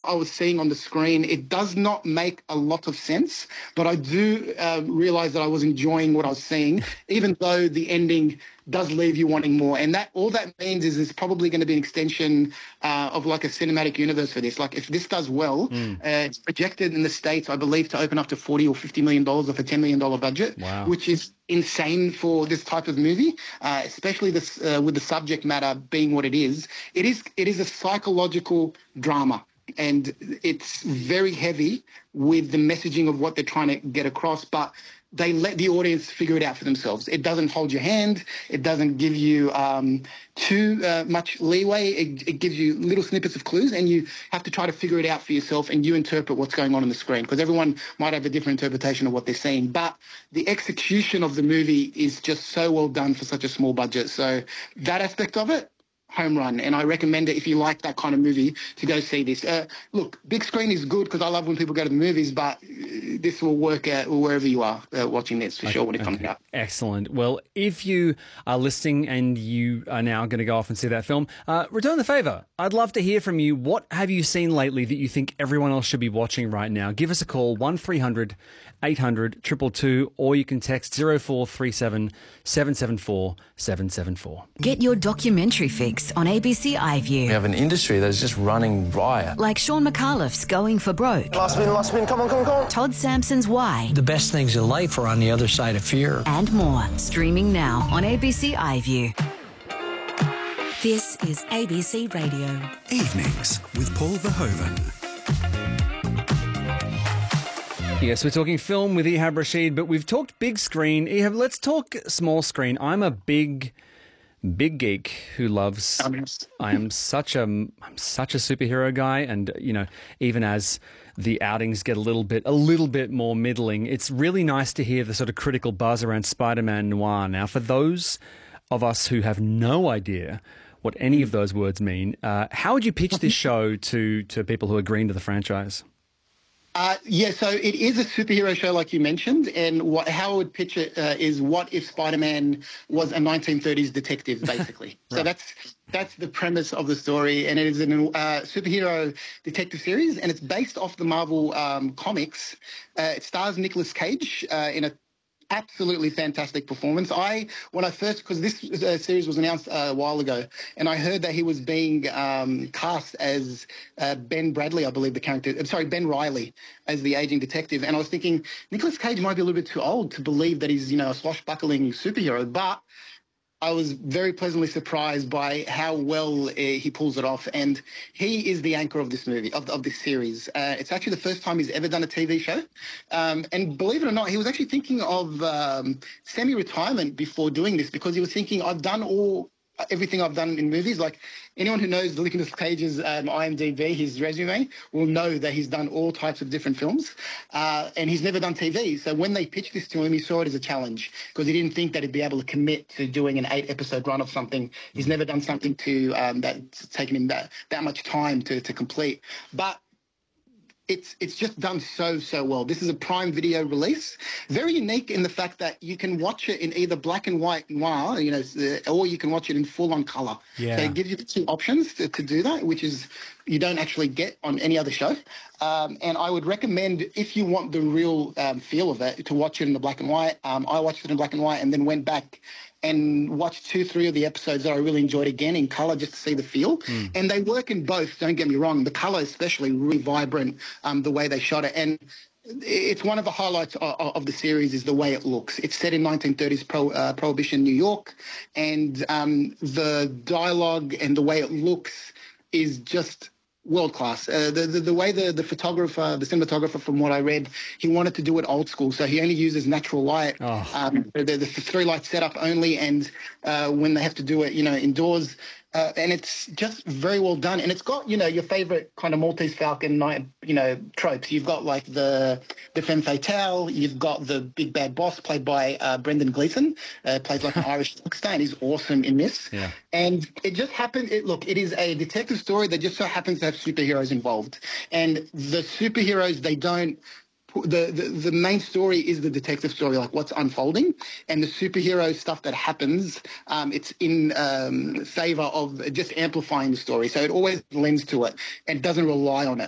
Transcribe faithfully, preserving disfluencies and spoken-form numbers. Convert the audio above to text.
I was seeing on the screen, it does not make a lot of sense, but I do uh, realize that I was enjoying what I was seeing, even though the ending does leave you wanting more. And that all that means is it's probably going to be an extension uh, of like a cinematic universe for this. Like if this does well, mm. uh, it's projected in the States, I believe, to open up to forty or fifty million dollars off a ten million dollars budget, wow. which is insane for this type of movie, uh, especially this uh, with the subject matter being what it is. It is it is a psychological drama, and it's very heavy with the messaging of what they're trying to get across, but they let the audience figure it out for themselves. It doesn't hold your hand. It doesn't give you um, too uh, much leeway. It, it gives you little snippets of clues, and you have to try to figure it out for yourself, and you interpret what's going on on the screen, because everyone might have a different interpretation of what they're seeing. But the execution of the movie is just so well done for such a small budget. So that aspect of it, home run, and I recommend it if you like that kind of movie to go see this. Uh, look, big screen is good because I love when people go to the movies, but this will work out wherever you are uh, watching this for okay, sure when it okay. comes out. Excellent. Well, if you are listening and you are now going to go off and see that film, uh, return the favour. I'd love to hear from you. What have you seen lately that you think everyone else should be watching right now? Give us a call, one three hundred eight hundred two two two, or you can text zero four three seven seven seven four seven seven four. Get your documentary fix on A B C iView. We have an industry that is just running riot. Like Sean McAuliffe's Going for Broke. Last spin, last spin, come on, come on, come on. Todd Sampson's Why. The best things in life are on the other side of fear. And more. Streaming now on A B C iView. This is A B C Radio. Evenings with Paul Verhoeven. Yes, we're talking film with Ehab Rashid, but we've talked big screen. Ehab, let's talk small screen. I'm a big, big geek who loves. I am such a, I'm such a superhero guy, and you know, even as the outings get a little bit, a little bit more middling, it's really nice to hear the sort of critical buzz around Spider-Man Noir. Now, for those of us who have no idea what any of those words mean, uh, how would you pitch this show to to people who are green to the franchise? Uh, yeah, so it is a superhero show, like you mentioned, and what, how I would pitch it uh, is what if Spider-Man was a nineteen thirties detective, basically. right. So that's that's the premise of the story, and it is a uh, superhero detective series, and it's based off the Marvel um, comics. Uh, it stars Nicolas Cage uh, in a absolutely fantastic performance. I, when I first, because this uh, series was announced uh, a while ago, and I heard that he was being um, cast as uh, Ben Bradley, I believe the character, I'm sorry, Ben Reilly as the aging detective, and I was thinking Nicolas Cage might be a little bit too old to believe that he's, you know, a swashbuckling superhero, but I was very pleasantly surprised by how well uh, he pulls it off, and he is the anchor of this movie, of, of this series. Uh, it's actually the first time he's ever done a T V show, um, and believe it or not, he was actually thinking of um, semi-retirement before doing this, because he was thinking, I've done all everything I've done in movies. Like anyone who knows Nicolas Cage's um, I M D B, his resume, will know that he's done all types of different films, uh, and he's never done T V. So when they pitched this to him, he saw it as a challenge, because he didn't think that he'd be able to commit to doing an eight-episode run of something. He's never done something to um, that's taken him that, that much time to, to complete. But It's it's just done so, so well. This is a Prime Video release. Very unique in the fact that you can watch it in either black and white noir, you know, or you can watch it in full-on color. Yeah. So it gives you the two options to, to do that, which is you don't actually get on any other show. Um, and I would recommend, if you want the real um, feel of it, to watch it in the black and white. Um, I watched it in black and white and then went back and watched two, three of the episodes that I really enjoyed again in colour, just to see the feel. Mm. And they work in both, don't get me wrong. The colour especially, really vibrant, um, the way they shot it. And it's one of the highlights of, of the series is the way it looks. It's set in nineteen thirties pro, uh, Prohibition New York, and um, the dialogue and the way it looks is just world class. Uh, the, the the way the the photographer, the cinematographer, from what I read, he wanted to do it old school, so he only uses natural light. Oh. Um, the, the three light setup only, and uh, when they have to do it, you know, indoors. Uh, and it's just very well done. And it's got, you know, your favorite kind of Maltese Falcon, you know, tropes. You've got like the the femme fatale. You've got the big bad boss played by uh, Brendan Gleeson, uh, plays like an Irish rockstar, and he's awesome in this. Yeah. And it just happened. It, look, it is a detective story that just so happens to have superheroes involved. And the superheroes, they don't. The, the the main story is the detective story, like what's unfolding, and the superhero stuff that happens, um, it's in um, favour of just amplifying the story. So it always lends to it and doesn't rely on it.